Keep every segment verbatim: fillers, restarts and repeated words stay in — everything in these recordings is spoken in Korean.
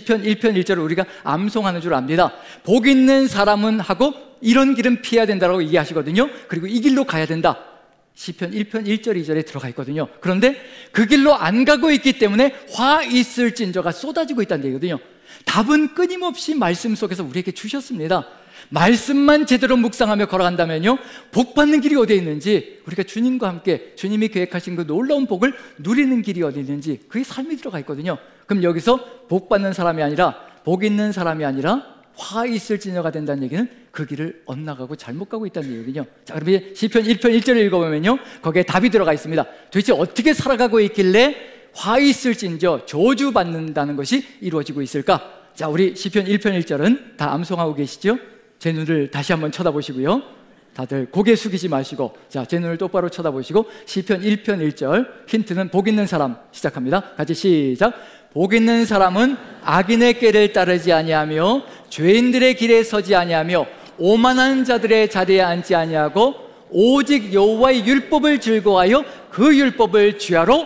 시편 일 편 일 절을 우리가 암송하는 줄 압니다. 복 있는 사람은 하고 이런 길은 피해야 된다고 얘기하시거든요. 그리고 이 길로 가야 된다. 시편 일 편 일 절 이 절에 들어가 있거든요. 그런데 그 길로 안 가고 있기 때문에 화 있을진저가 쏟아지고 있다는 얘기거든요. 답은 끊임없이 말씀 속에서 우리에게 주셨습니다. 말씀만 제대로 묵상하며 걸어간다면요, 복 받는 길이 어디에 있는지, 우리가 주님과 함께 주님이 계획하신 그 놀라운 복을 누리는 길이 어디 있는지, 그게 삶이 들어가 있거든요. 그럼 여기서 복 받는 사람이 아니라, 복 있는 사람이 아니라 화 있을 지녀가 된다는 얘기는 그 길을 엇나가고 잘못 가고 있다는 얘기거든요. 자, 그럼 이제 시편 일 편 일 절을 읽어보면요, 거기에 답이 들어가 있습니다. 도대체 어떻게 살아가고 있길래 화 있을진저 저주받는다는 것이 이루어지고 있을까? 자, 우리 시편 일 편 일 절은 다 암송하고 계시죠? 제 눈을 다시 한번 쳐다보시고요, 다들 고개 숙이지 마시고, 자, 제 눈을 똑바로 쳐다보시고 시편 일 편 일 절 힌트는 복 있는 사람 시작합니다. 같이 시작. 복 있는 사람은 악인의 꾀를 따르지 아니하며 죄인들의 길에 서지 아니하며 오만한 자들의 자리에 앉지 아니하고 오직 여호와의 율법을 즐거워하여 그 율법을 주야로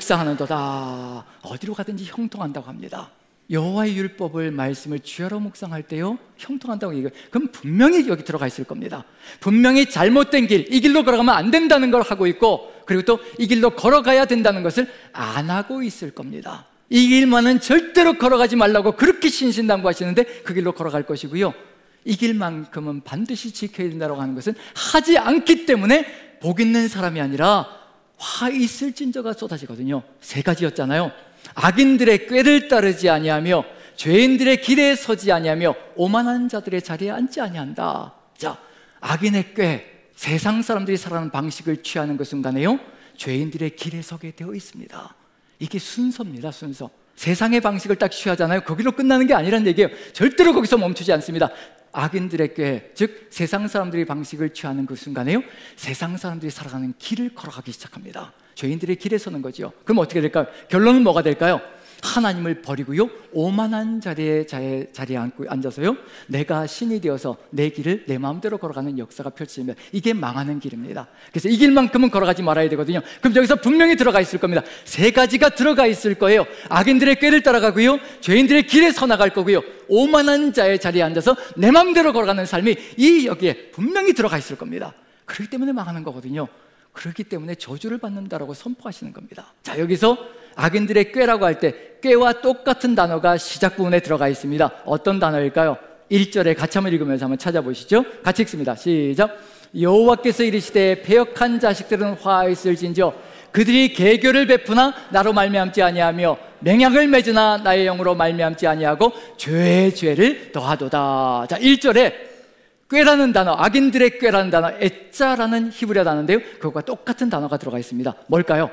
묵상하는도다. 어디로 가든지 형통한다고 합니다. 여호와의 율법을, 말씀을 주야로 묵상할 때요, 형통한다고 얘기해요. 그럼 분명히 여기 들어가 있을 겁니다. 분명히 잘못된 길, 이 길로 걸어가면 안 된다는 걸 하고 있고, 그리고 또 이 길로 걸어가야 된다는 것을 안 하고 있을 겁니다. 이 길만은 절대로 걸어가지 말라고 그렇게 신신당부하시는데 그 길로 걸어갈 것이고요, 이 길만큼은 반드시 지켜야 된다고 하는 것은 하지 않기 때문에 복 있는 사람이 아니라 화 있을진저가 쏟아지거든요. 세 가지였잖아요. 악인들의 꾀를 따르지 아니하며 죄인들의 길에 서지 아니하며 오만한 자들의 자리에 앉지 아니한다. 자, 악인의 꾀, 세상 사람들이 살아가는 방식을 취하는 그 순간에요, 죄인들의 길에 서게 되어 있습니다. 이게 순서입니다. 순서. 세상의 방식을 딱 취하잖아요. 거기로 끝나는 게 아니라는 얘기예요. 절대로 거기서 멈추지 않습니다. 악인들의 꾀, 즉 세상 사람들이 방식을 취하는 그 순간에요, 세상 사람들이 살아가는 길을 걸어가기 시작합니다. 죄인들의 길에 서는 거죠. 그럼 어떻게 될까요? 결론은 뭐가 될까요? 하나님을 버리고요, 오만한 자리에, 자리에, 자리에 앉고, 앉아서요, 내가 신이 되어서 내 길을 내 마음대로 걸어가는 역사가 펼쳐지면 이게 망하는 길입니다. 그래서 이 길만큼은 걸어가지 말아야 되거든요. 그럼 여기서 분명히 들어가 있을 겁니다. 세 가지가 들어가 있을 거예요. 악인들의 꾀를 따라가고요, 죄인들의 길에 서 나갈 거고요, 오만한 자의 자리에 앉아서 내 마음대로 걸어가는 삶이 이 여기에 분명히 들어가 있을 겁니다. 그렇기 때문에 망하는 거거든요. 그렇기 때문에 저주를 받는다라고 선포하시는 겁니다. 자, 여기서 악인들의 꾀라고 할 때 꾀와 똑같은 단어가 시작 부분에 들어가 있습니다. 어떤 단어일까요? 일 절에 같이 한번 읽으면서 한번 찾아보시죠. 같이 읽습니다. 시작. 여호와께서 이르시되 패역한 자식들은 화 있을진저 그들이 계교를 베푸나 나로 말미암지 아니하며 맹약을 맺으나 나의 영으로 말미암지 아니하고 죄의 죄를 더하도다. 자, 일 절에 꾀라는 단어, 악인들의 꾀라는 단어, 애짜라는 히브리어 단어인데요, 그것과 똑같은 단어가 들어가 있습니다. 뭘까요?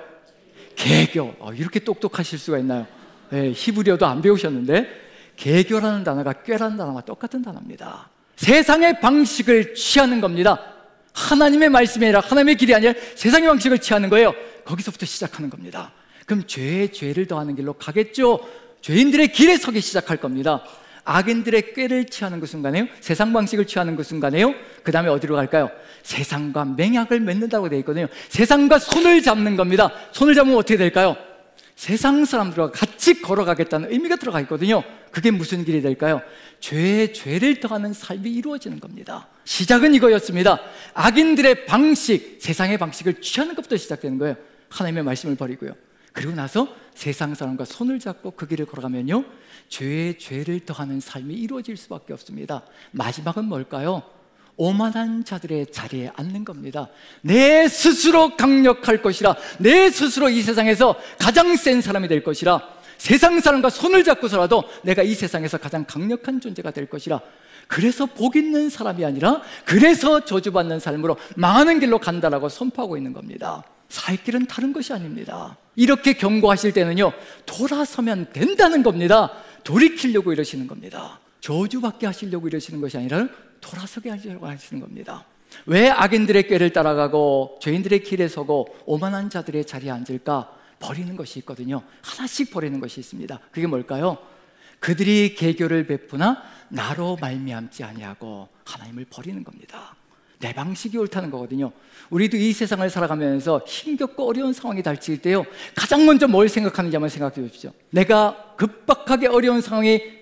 계교. 어, 이렇게 똑똑하실 수가 있나요? 네, 히브리어도 안 배우셨는데 계교라는 단어가 꾀라는 단어와 똑같은 단어입니다. 세상의 방식을 취하는 겁니다. 하나님의 말씀이 아니라, 하나님의 길이 아니라 세상의 방식을 취하는 거예요. 거기서부터 시작하는 겁니다. 그럼 죄의 죄를 더하는 길로 가겠죠. 죄인들의 길에 서기 시작할 겁니다. 악인들의 꾀를 취하는 그 순간에요, 세상 방식을 취하는 그 순간에요, 그 다음에 어디로 갈까요? 세상과 맹약을 맺는다고 되어 있거든요. 세상과 손을 잡는 겁니다. 손을 잡으면 어떻게 될까요? 세상 사람들과 같이 걸어가겠다는 의미가 들어가 있거든요. 그게 무슨 길이 될까요? 죄의 죄를 더하는 삶이 이루어지는 겁니다. 시작은 이거였습니다. 악인들의 방식, 세상의 방식을 취하는 것부터 시작되는 거예요. 하나님의 말씀을 버리고요. 그리고 나서 세상 사람과 손을 잡고 그 길을 걸어가면요, 죄의 죄를 더하는 삶이 이루어질 수밖에 없습니다. 마지막은 뭘까요? 오만한 자들의 자리에 앉는 겁니다. 내 스스로 강력할 것이라, 내 스스로 이 세상에서 가장 센 사람이 될 것이라, 세상 사람과 손을 잡고서라도 내가 이 세상에서 가장 강력한 존재가 될 것이라, 그래서 복 있는 사람이 아니라 그래서 저주받는 삶으로 망하는 길로 간다라고 선포하고 있는 겁니다. 살 길은 다른 것이 아닙니다. 이렇게 경고하실 때는요, 돌아서면 된다는 겁니다. 돌이키려고 이러시는 겁니다. 저주받게 하시려고 이러시는 것이 아니라 돌아서게 하려고 하시는 겁니다. 왜 악인들의 꾀를 따라가고 죄인들의 길에 서고 오만한 자들의 자리에 앉을까? 버리는 것이 있거든요. 하나씩 버리는 것이 있습니다. 그게 뭘까요? 그들이 계교를 베푸나 나로 말미암지 아니하고, 하나님을 버리는 겁니다. 내 방식이 옳다는 거거든요. 우리도 이 세상을 살아가면서 힘겹고 어려운 상황이 닥칠 때요, 가장 먼저 뭘 생각하는지 한번 생각해 보십시오. 내가 급박하게 어려운 상황이